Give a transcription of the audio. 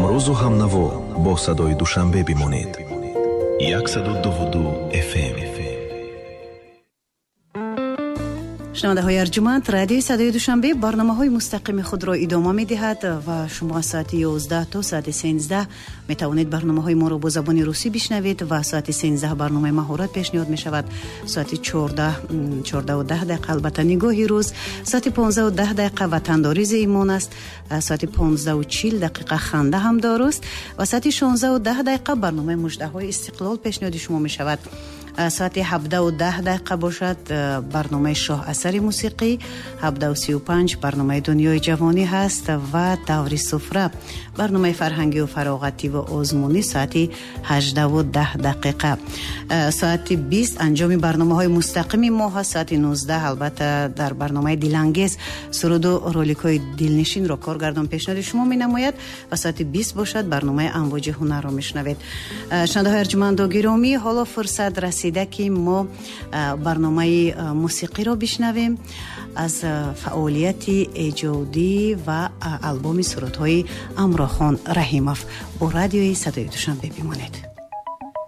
ҳамрӯзу ҳамнаво бо садои душанбе бимонед. 102 FM. шунавандаҳои арҷуманд, радиои садои душанбе барномаҳои мустақими худро идома медиҳад ва шумо аз соати 11 то соати 13 метавонед барномаҳои моро бо забони русӣ бишнавед ва соати 13 барномаи маҳорат пешниҳод мешавад, соати 14:10 албатта нигоҳи рӯз, соати 15:10 ватандоризы имон аст, соати 15:40 ханда ҳам дорост ва соати 16:10 барномаи муждаҳои истиқлол пешниҳоди шумо мешавад. соати 17:10 бошад барномаи шоҳ асари мусиқӣ, 17:35 барномаи дунёи ҷавонӣ ҳаст ва даври суфра барномаи фарҳангию фароғатӣ ва озмунӣ соати 18:10. соати 20 анҷоми барномаҳои мустақими мо ҳаст. соати 19 албатта дар барномаи дилангез суруду роликҳои дилнишинро коргардон пешниҳоди шумо менамояд ва соати 20 бошад барномаи амвоҷи ҳунарро мешнавед. шунавандаҳои арҷуманду гиромӣ, ҳоло фурсат расида ки мо барномаи мусиқиро бишнавем аз фаъолияти эҷодӣ ва албоми сурудҳои амрохон раҳимов. бо радиои садои душанбе бимонед.